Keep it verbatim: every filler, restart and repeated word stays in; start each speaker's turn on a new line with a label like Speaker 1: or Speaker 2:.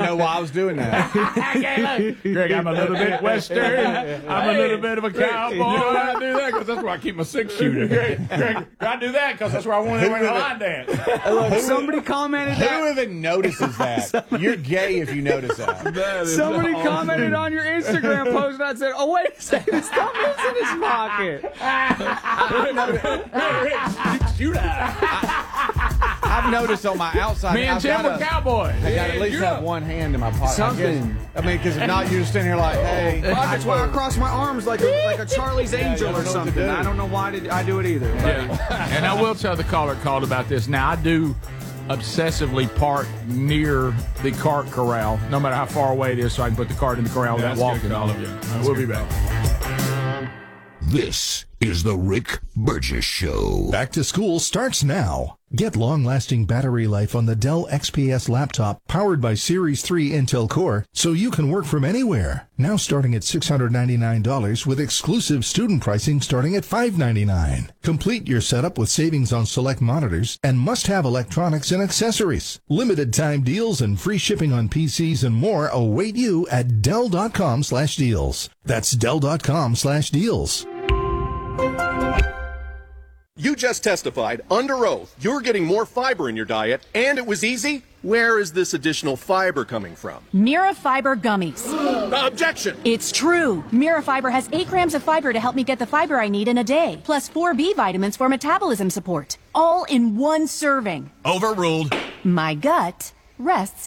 Speaker 1: know why I was doing that.
Speaker 2: Greg, I'm a little bit Western. I'm a little bit of a cowboy. You know why I do that? Because that's where I keep my six shooter. Greg, Greg, I do that because that's where I want to win the line dance.
Speaker 3: Look, somebody commented that.
Speaker 1: Who even notices that? You're gay if you notice that.
Speaker 2: that
Speaker 3: Somebody
Speaker 2: awesome.
Speaker 3: commented on your Instagram post and I said, oh, wait a second, his thumb is in his pocket.
Speaker 2: Shoot out.
Speaker 1: I've noticed on my outside.
Speaker 2: Me and
Speaker 1: I've
Speaker 2: Jim
Speaker 1: gotta-
Speaker 2: were cowboys.
Speaker 1: I got to at least
Speaker 2: Shoot
Speaker 1: have
Speaker 2: up.
Speaker 1: one hand in my pocket.
Speaker 3: Something.
Speaker 1: I, guess- I mean, because if not, you're just sitting here like, hey.
Speaker 3: That's why I cross my arms like a, like a Charlie's Angel
Speaker 1: you
Speaker 3: or
Speaker 1: don't know what to
Speaker 3: something.
Speaker 1: do.
Speaker 3: I don't know why did I do it either.
Speaker 2: Yeah. And I will tell the caller that called about this. Now, I do obsessively park near the cart corral, no matter how far away it is, so I can put the cart in the corral without
Speaker 4: That's
Speaker 2: walking.
Speaker 4: good
Speaker 2: All
Speaker 4: call.
Speaker 2: of you.
Speaker 4: That's
Speaker 2: We'll
Speaker 4: good
Speaker 2: be back.
Speaker 5: This is the Rick Burgess Show.
Speaker 6: Back to school starts now. Get long-lasting battery life on the Dell X P S laptop powered by Series three Intel Core so you can work from anywhere. Now starting at six hundred ninety-nine dollars with exclusive student pricing starting at five hundred ninety-nine dollars. Complete your setup with savings on select monitors and must-have electronics and accessories. Limited time deals and free shipping on P Cs and more await you at Dell.com slash deals. That's Dell.com slash deals.
Speaker 7: You just testified under oath you're getting more fiber in your diet, and it was easy. Where is this additional fiber coming from?
Speaker 8: Mira Fiber Gummies.
Speaker 7: Uh, objection!
Speaker 8: It's true. Mira Fiber has eight grams of fiber to help me get the fiber I need in a day, plus four B vitamins for metabolism support. All in one serving.
Speaker 5: Overruled.
Speaker 8: My gut rests